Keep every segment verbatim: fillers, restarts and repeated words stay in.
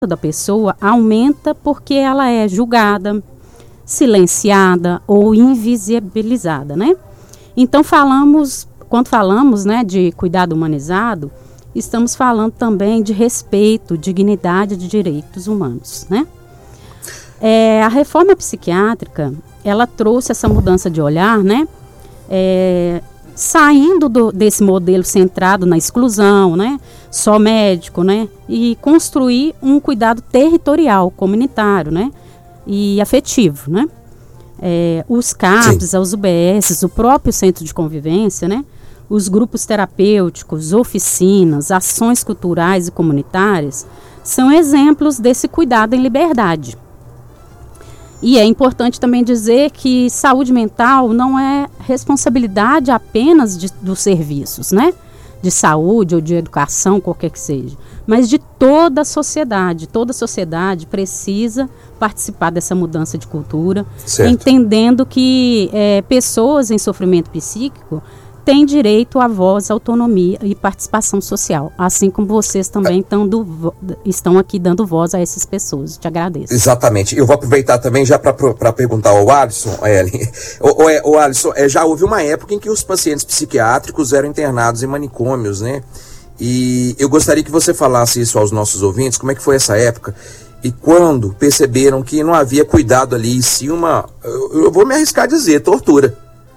da pessoa aumenta porque ela é julgada, silenciada ou invisibilizada, né? Então falamos, quando falamos, né, de cuidado humanizado, estamos falando também de respeito, dignidade de direitos humanos, né? É, a reforma psiquiátrica, ela trouxe essa mudança de olhar, né? É, saindo do, desse modelo centrado na exclusão, né? Só médico, né? E construir um cuidado territorial, comunitário, né? E afetivo, né? É, os CAPs, os U B S, o próprio centro de convivência, né? Os grupos terapêuticos, oficinas, ações culturais e comunitárias são exemplos desse cuidado em liberdade. E é importante também dizer que saúde mental não é responsabilidade apenas de, dos serviços, né? De saúde ou de educação, qualquer que seja, mas de toda a sociedade. Toda a sociedade precisa participar dessa mudança de cultura, certo, entendendo que é, pessoas em sofrimento psíquico têm direito à voz, autonomia e participação social, assim como vocês também estão, do, estão aqui dando voz a essas pessoas. Te agradeço. Exatamente. Eu vou aproveitar também já para perguntar ao Alisson, Ellen. O, o, o Alisson, é, já houve uma época em que os pacientes psiquiátricos eram internados em manicômios, né? E eu gostaria que você falasse isso aos nossos ouvintes, como é que foi essa época e quando perceberam que não havia cuidado ali, e sim uma, eu, eu vou me arriscar a dizer, tortura.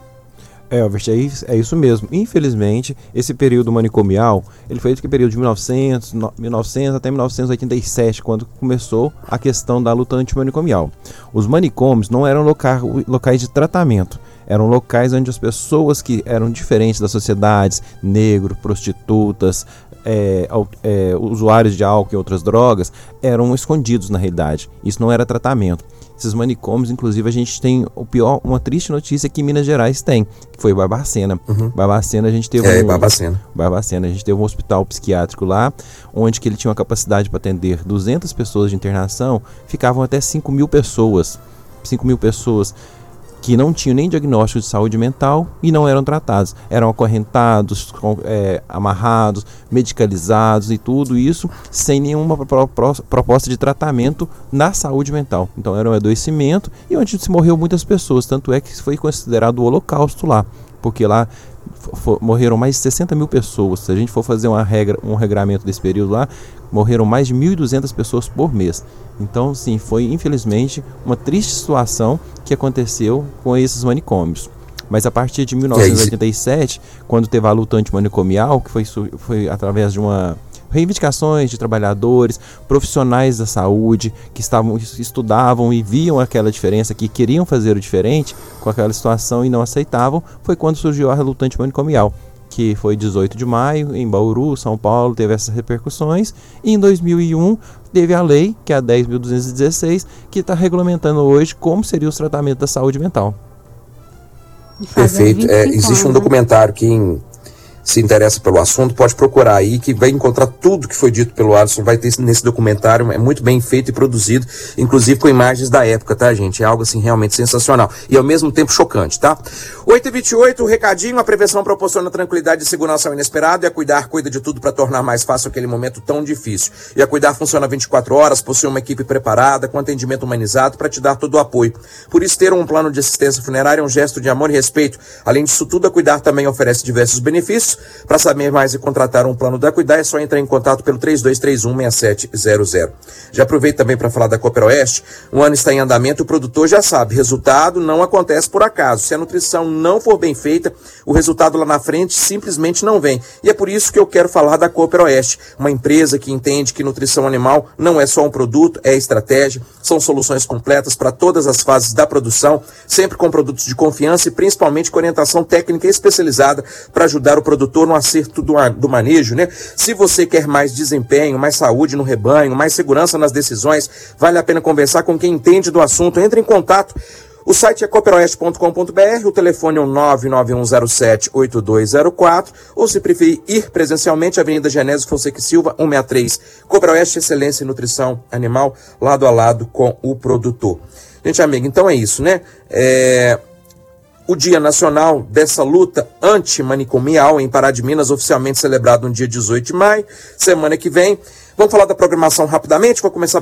É, Albert, é isso, é isso mesmo. Infelizmente, esse período manicomial, ele foi entre o período de mil e novecentos, mil e novecentos até mil novecentos e oitenta e sete, quando começou a questão da luta antimanicomial. Os manicômios não eram loca- locais de tratamento, eram locais onde as pessoas que eram diferentes das sociedades, negros, prostitutas, é, é, usuários de álcool e outras drogas, eram escondidos na realidade. Isso não era tratamento. Esses manicômios, inclusive, a gente tem o pior, uma triste notícia que Minas Gerais tem, que foi Barbacena. Uhum. Barbacena, a gente teve é, um, Barbacena. Barbacena, a gente teve um hospital psiquiátrico lá, onde que ele tinha uma capacidade para atender duzentas pessoas de internação, ficavam até cinco mil pessoas, cinco mil pessoas que não tinham nem diagnóstico de saúde mental e não eram tratados. Eram acorrentados, é, amarrados, medicalizados e tudo isso sem nenhuma pro, pro, proposta de tratamento na saúde mental. Então era um adoecimento e onde se morreu muitas pessoas, tanto é que foi considerado o holocausto lá, porque lá for, morreram mais de sessenta mil pessoas. Se a gente for fazer uma regra, um regramento desse período lá, morreram mais de mil e duzentas pessoas por mês. Então, sim, foi infelizmente uma triste situação que aconteceu com esses manicômios. Mas a partir de mil novecentos e oitenta e sete, quando teve a luta antimanicomial, que foi, foi através de uma reivindicações de trabalhadores, profissionais da saúde, que estavam, estudavam e viam aquela diferença, que queriam fazer o diferente com aquela situação e não aceitavam, foi quando surgiu a luta antimanicomial, que foi dezoito de maio, em Bauru, São Paulo, teve essas repercussões, e em dois mil e um teve a lei, que é a dez mil duzentos e dezesseis, que está regulamentando hoje como seria os tratamentos da saúde mental. Perfeito. É, existe um documentário que em se interessa pelo assunto, pode procurar aí, que vai encontrar tudo que foi dito pelo Alisson, vai ter nesse documentário, é muito bem feito e produzido, inclusive com imagens da época, tá, gente? É algo, assim, realmente sensacional e, ao mesmo tempo, chocante, tá? oito e vinte e oito, o recadinho, a prevenção proporciona tranquilidade e segurança ao inesperado, e a Cuidar cuida de tudo para tornar mais fácil aquele momento tão difícil. E a Cuidar funciona vinte e quatro horas, possui uma equipe preparada, com atendimento humanizado para te dar todo o apoio. Por isso, ter um plano de assistência funerária é um gesto de amor e respeito. Além disso tudo, a Cuidar também oferece diversos benefícios. Para saber mais e contratar um plano da Cuidar, é só entrar em contato pelo três dois três um, seis sete zero zero. Já aproveito também para falar da Cooper Oeste. O ano está em andamento, o produtor já sabe, resultado não acontece por acaso. Se a nutrição não for bem feita, o resultado lá na frente simplesmente não vem. E é por isso que eu quero falar da Cooper Oeste, uma empresa que entende que nutrição animal não é só um produto, é estratégia, são soluções completas para todas as fases da produção, sempre com produtos de confiança e principalmente com orientação técnica especializada para ajudar o produtor no acerto do, do manejo, né? Se você quer mais desempenho, mais saúde no rebanho, mais segurança nas decisões, vale a pena conversar com quem entende do assunto. Entre em contato. O site é cooper oeste ponto com ponto b r, o telefone é o nove nove um zero sete oito dois zero quatro, ou se preferir ir presencialmente, Avenida Genésio Fonseca e Silva, cento e sessenta e três. Cooper Oeste, excelência em nutrição animal, lado a lado com o produtor. Gente amiga, então é isso, né? É... O Dia Nacional dessa luta antimanicomial em Pará de Minas, oficialmente celebrado no dia dezoito de maio, semana que vem, Vamos falar da programação rapidamente, vou começar